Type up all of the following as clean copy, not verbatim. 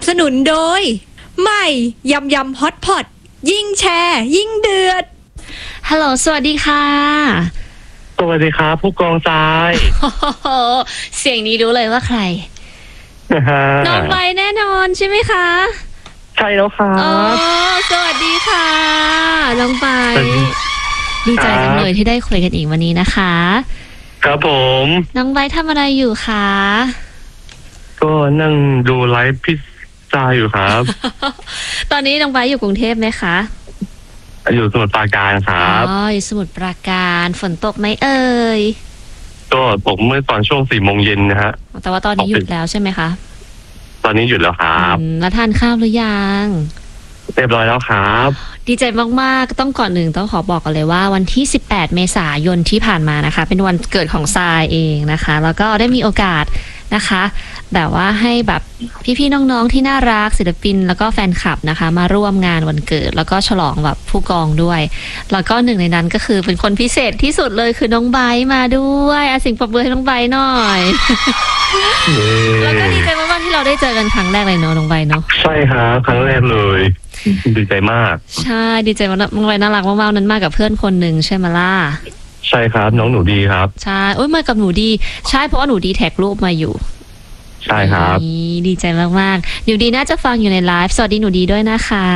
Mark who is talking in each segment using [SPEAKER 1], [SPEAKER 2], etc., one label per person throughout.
[SPEAKER 1] สนุนโดยใหม่ยำยำฮอตพอตยิ่งแชร์ยิ่งเดือด
[SPEAKER 2] ฮัลโหลสวัสดีค่ะ
[SPEAKER 3] สวัสดีครับผู้กองทราย
[SPEAKER 2] เสียงนี้รู้เลยว่าใครน้องใบแน่นอนใช่ไหมคะ
[SPEAKER 3] ใช่แล้วครับ
[SPEAKER 2] สวัสดีค่ะน้องใบดีใจจังเลยที่ได้คุยกันอีกวันนี้นะคะ
[SPEAKER 3] ครับผม
[SPEAKER 2] น้องใบทำอะไรอยู่คะ
[SPEAKER 3] ก็นั่งดูไลฟ์พิซซ่าอยู่ครับ
[SPEAKER 2] ตอนนี้น้องใบอยู่กรุงเทพไหมคะ
[SPEAKER 3] อยู่สมุทรปราการครับ
[SPEAKER 2] อยู่สมุทรปราการฝนตกไหมเอ่ย
[SPEAKER 3] ก็ตกเมื่อตอนช่วง4 โมงเย็นนะฮะ
[SPEAKER 2] แต่ว่าตอนนี้หยุดแล้วใช่ไหมคะ
[SPEAKER 3] ตอนนี้หยุดแล้วครับ
[SPEAKER 2] แล้วทานข้าวหรือยัง
[SPEAKER 3] เรียบร้อยแล้วครับ
[SPEAKER 2] ดีใจมากๆต้องก่อนหนึ่งต้องขอบอกกันเลยว่าวันที่18 เมษายนที่ผ่านมานะคะเป็นวันเกิดของทรายเองนะคะแล้วก็ได้มีโอกาสนะคะแบบว่าให้แบบพี่ๆน้องๆที่น่ารักศิลปินแล้วก็แฟนคลับนะคะมาร่วมงานวันเกิดแล้วก็ฉลองแบบผู้กองด้วยแล้วก็หนึ่งในนั้นก็คือเป็นคนพิเศษที่สุดเลยคือน้องไบร์ทมาด้วยสิ่งปรบมือให้น้องไบร์ทหน่อยแล้วก็ดีใจมากๆที่เราได้เจอกันครั้งแรกเลยเนาะน้องไบร์ทเนาะ
[SPEAKER 3] ใช่ครับครั้งแรกเลยดีใจมาก
[SPEAKER 2] ใช่ดีใจมากน้องไบร์ทน่ารักมากๆนั้นมากับเพื่อนคนหนึ่งใช่ไหมล่ะ
[SPEAKER 3] ใช่ครับน้องหนูดีครับ
[SPEAKER 2] ใช่โอ้ยมากับหนูดีใช่เพราะว่าหนูดีแท็กรูปมาอยู่
[SPEAKER 3] ใช่ครับ
[SPEAKER 2] ดีใจมากๆหนูดีน่าจะฟังอยู่ในไลฟ์สวัสดีหนูดีด้วยนะคะ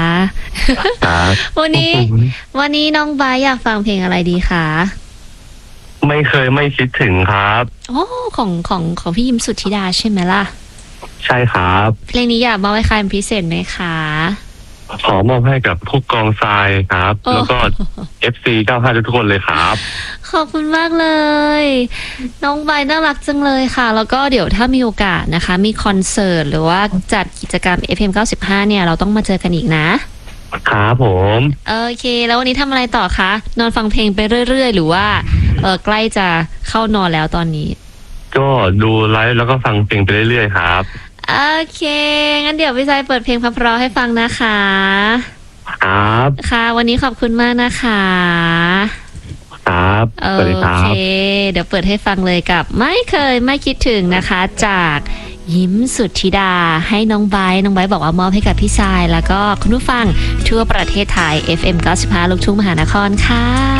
[SPEAKER 2] วันนี้น้องไบร์ทอยากฟังเพลงอะไรดีคะ
[SPEAKER 3] ไม่เคยไม่คิดถึงครับ
[SPEAKER 2] โอ้ของพี่ยิมสุทธิดาใช่ไหมล่ะ
[SPEAKER 3] ใช่ครับ
[SPEAKER 2] เพลงนี้อยากมอบให้ใครเป็นพิเศษไหมคะ
[SPEAKER 3] ขอมอบให้กับผู้กองทรายครับแล้วก็ FC 95ทุกคนเลยครับ
[SPEAKER 2] ขอบคุณมากเลยน้องใบน่ารักจังเลยค่ะแล้วก็เดี๋ยวถ้ามีโอกาสนะคะมีคอนเสิร์ตหรือว่าจัดกิจกรรม FM 95เนี่ยเราต้องมาเจอกันอีกนะครับ
[SPEAKER 3] ผม
[SPEAKER 2] โอเคแล้ววันนี้ทำอะไรต่อคะนอนฟังเพลงไปเรื่อยๆหรือว่าใกล้จะเข้านอนแล้วตอนนี้
[SPEAKER 3] ก็ดูไลฟ์แล้วก็ฟังเพลงไปเรื่อยๆครับ
[SPEAKER 2] โอเคงั้นเดี๋ยวพี่ชายเปิดเพลงเพราะๆให้ฟังนะคะ
[SPEAKER 3] ครับ
[SPEAKER 2] ค่ะวันนี้ขอบคุณมากนะคะ
[SPEAKER 3] ครับสวัสดีครับ
[SPEAKER 2] โอเคเดี๋ยวเปิดให้ฟังเลยกับไม่เคยไม่คิดถึงนะคะจากยิ้มสุทธิดาให้น้องไบร์ทบอกว่ามอบให้กับพี่ชายแล้วก็คุณผู้ฟังทั่วประเทศไทย FM 95ลูกทุ่งมหานครค่ะ